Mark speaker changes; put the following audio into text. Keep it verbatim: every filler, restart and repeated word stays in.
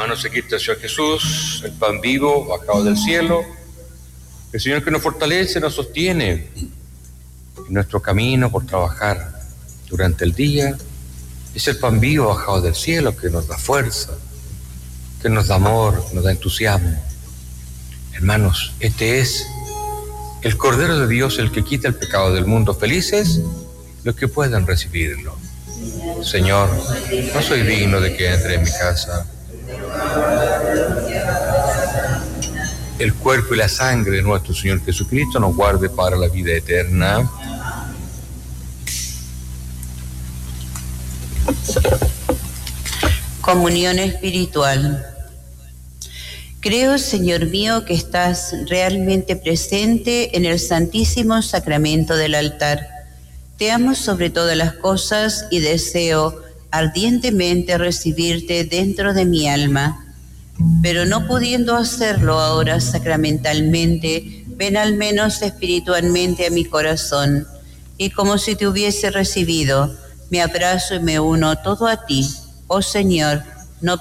Speaker 1: Hermanos, aquí está el Señor Jesús, el pan vivo, bajado del cielo. El Señor que nos fortalece, nos sostiene en nuestro camino por trabajar durante el día. Es el pan vivo bajado del cielo que nos da fuerza, que nos da amor, que nos da entusiasmo. Hermanos, este es el Cordero de Dios, el que quita el pecado del mundo. Felices los que puedan recibirlo. Señor, no soy digno de que entre en mi casa. El cuerpo y la sangre de nuestro Señor Jesucristo nos guarde para la vida eterna.
Speaker 2: Comunión espiritual. Creo, Señor mío, que estás realmente presente en el Santísimo Sacramento del altar. Te amo sobre todas las cosas y deseo ardientemente recibirte dentro de mi alma. Pero no pudiendo hacerlo ahora sacramentalmente, ven al menos espiritualmente a mi corazón, y como si te hubiese recibido, me abrazo y me uno todo a ti, oh Señor,